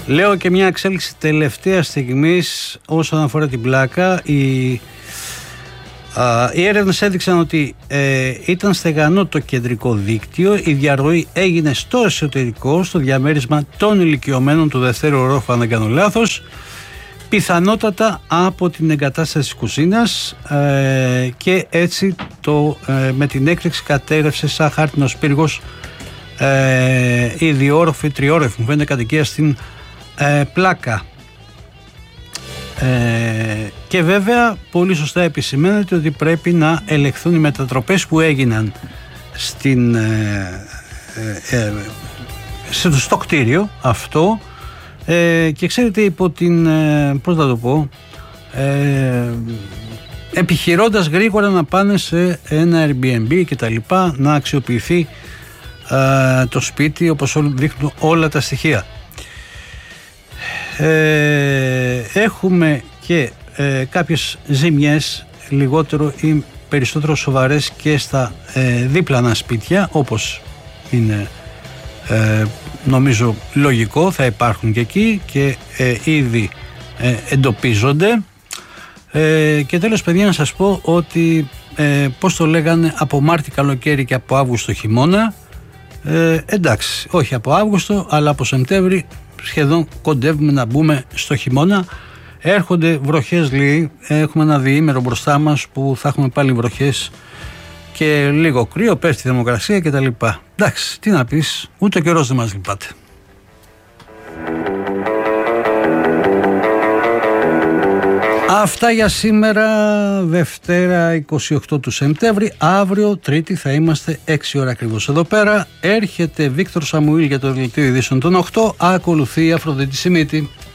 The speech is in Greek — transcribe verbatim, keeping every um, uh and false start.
Λέω και μια εξέλιξη τελευταία στιγμής όσον αφορά την πλάκα. Οι, α, οι έρευνες έδειξαν ότι ε, ήταν στεγανό το κεντρικό δίκτυο. Η διαρροή έγινε στο εσωτερικό, στο διαμέρισμα των ηλικιωμένων του δευτέρου ορόφου, αν δεν κάνω λάθος. Πιθανότατα από την εγκατάσταση της κουζίνας ε, και έτσι το, ε, με την έκρηξη κατέρευσε σαν χάρτινος πύργος ε, η διόροφη, τριόροφη μου φαίνεται κατοικία στην ε, πλάκα. Ε, και βέβαια πολύ σωστά επισημαίνεται ότι πρέπει να ελεγχθούν οι μετατροπές που έγιναν στην, ε, ε, ε, στο κτίριο αυτό. Ε, και ξέρετε, υπό την, ε, πώς θα το πω, ε, επιχειρώντας γρήγορα να πάνε σε ένα Airbnb και τα λοιπά, να αξιοποιηθεί ε, το σπίτι όπως δείχνουν όλα τα στοιχεία. Ε, έχουμε και ε, κάποιες ζημιές λιγότερο ή περισσότερο σοβαρές και στα ε, δίπλανα σπίτια, όπως είναι ε, νομίζω λογικό, θα υπάρχουν και εκεί και ε, ήδη ε, εντοπίζονται. Ε, και τέλος, παιδιά, να σας πω ότι ε, πώς το λέγανε, από Μάρτι καλοκαίρι και από Αύγουστο χειμώνα, ε, εντάξει, όχι από Αύγουστο αλλά από Σεπτέμβρη σχεδόν κοντεύουμε να μπούμε στο χειμώνα. Έρχονται βροχές, λέει, έχουμε ένα διήμερο μπροστά μας που θα έχουμε πάλι βροχές και λίγο κρύο, πέφτει η θερμοκρασία και τα λοιπά. Εντάξει, τι να πεις, ούτε ο καιρός δεν μας λυπάται. Αυτά για σήμερα, Δευτέρα είκοσι οκτώ του Σεπτέμβρη. Αύριο Τρίτη θα είμαστε έξι ώρα ακριβώς εδώ πέρα. Έρχεται Βίκτορ Σαμουήλ για το δελτίο ειδήσεων των οκτώ. Ακολουθεί η Αφροδίτη Σιμίτη.